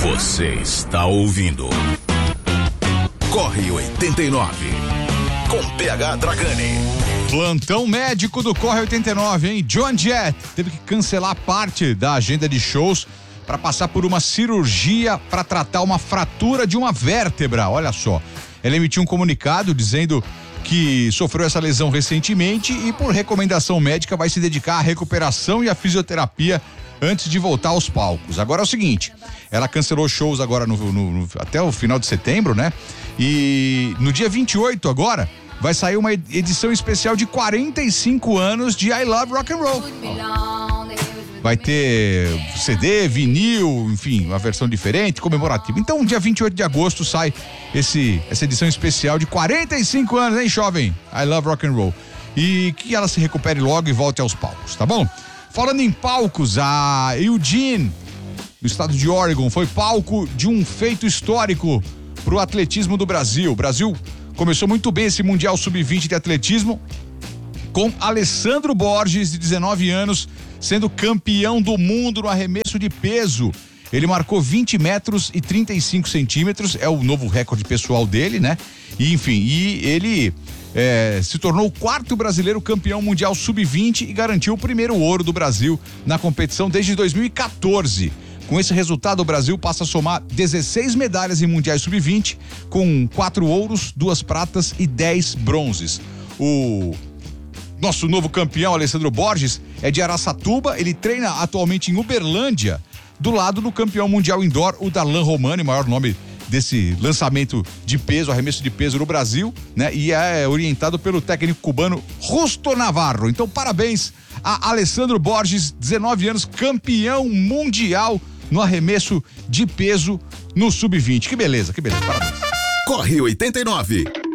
Você está ouvindo Corre 89 com PH Dragani. Plantão médico do Corre 89, hein? Joan Jett teve que cancelar parte da agenda de shows para passar por uma cirurgia para tratar uma fratura de uma vértebra. Olha só, ela emitiu um comunicado dizendo que sofreu essa lesão recentemente e por recomendação médica vai se dedicar à recuperação e à fisioterapia antes de voltar aos palcos. Agora é o seguinte, ela cancelou shows agora até o final de setembro, né? E no dia 28 agora vai sair uma edição especial de 45 anos de I Love Rock and Roll. Vai ter CD, vinil, enfim, uma versão diferente, comemorativa. Então, dia 28 de agosto sai essa edição especial de 45 anos, hein, jovem? I Love Rock and Roll. E que ela se recupere logo e volte aos palcos, tá bom? Falando em palcos, a Eugene, no estado de Oregon, foi palco de um feito histórico pro atletismo do Brasil. O Brasil começou muito bem esse Mundial Sub-20 de atletismo com Alessandro Borges, de 19 anos, sendo campeão do mundo no arremesso de peso. Ele marcou 20 metros e 35 centímetros, é o novo recorde pessoal dele, né? E, enfim, ele se tornou o quarto brasileiro campeão mundial sub-20 e garantiu o primeiro ouro do Brasil na competição desde 2014. Com esse resultado, o Brasil passa a somar 16 medalhas em mundiais sub-20, com 4 ouros, 2 pratas e 10 bronzes. O nosso novo campeão, Alessandro Borges, é de Araçatuba, ele treina atualmente em Uberlândia, do lado do campeão mundial indoor, o Darlan Romani, maior nome desse lançamento de peso, arremesso de peso no Brasil, né? E é orientado pelo técnico cubano Justo Navarro. Então, parabéns a Alessandro Borges, 19 anos, campeão mundial no arremesso de peso no sub-20. Que beleza, parabéns. Corre 89.